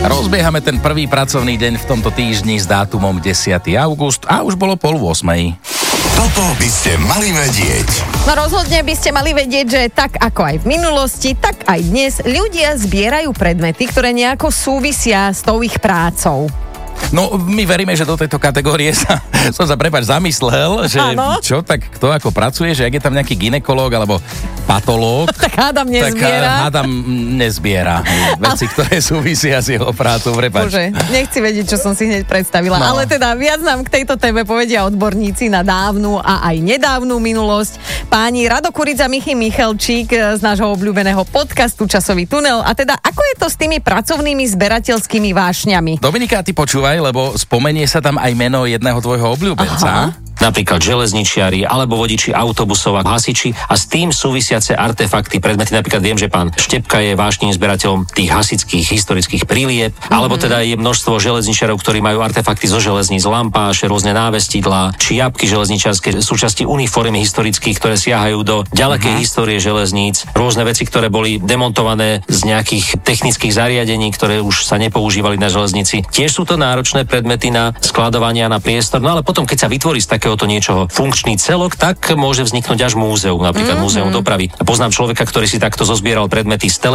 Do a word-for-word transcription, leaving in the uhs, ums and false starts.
Rozbiehame ten prvý pracovný deň v tomto týždni s dátumom desiateho augusta a už bolo pol ôsmej. Toto by ste mali vedieť. No rozhodne by ste mali vedieť, že tak ako aj v minulosti, tak aj dnes ľudia zbierajú predmety, ktoré nejako súvisia s tou ich prácou. No, my veríme, že do tejto kategórie sa, som sa prepáč zamyslel, že Áno. čo, tak kto ako pracuje, že ak je tam nejaký gynekológ alebo patológ, Tak hádam tak nezbiera. hádam nezbiera veci, ktoré súvisia s jeho prácou, prepáč. Bože, nechci vedieť, čo som si hneď predstavila. No. Ale teda viac nám k tejto téme povedia odborníci na dávnu a aj nedávnu minulosť. Páni Rado Kuric a Michy Michalčík z nášho obľúbeného podcastu Časový tunel. A teda, ako je to s tými pracovnými zberateľskými vášňami? Dominika, ty počúvaj, lebo spomenie sa tam aj meno jedného tvojho obľúbenca. Aha. Napríklad železničiari alebo vodiči autobusov a hasiči a s tým súvisiace artefakty, predmety. Napríklad viem, že pán Štepka je vášným zberateľom tých hasičských historických prílieb, mm-hmm. alebo teda je množstvo železničiarov, ktorí majú artefakty zo železníc, lampáše, rôzne návestidlá, čiapky železničiarske, súčasti uniformy historických, ktoré siahajú do ďalekej mm-hmm. histórie železníc, rôzne veci, ktoré boli demontované z nejakých technických zariadení, ktoré už sa nepoužívali na železnici. Tiež sú to náročné predmety na skladovanie a na priestor, no ale potom keď sa vytvorí z takéhoto niečoho funkčný celok, tak môže vzniknúť až múzeum, napríklad mm-hmm. múzeum dopravy. Poznám človeka, ktorý si takto zozbieral predmety z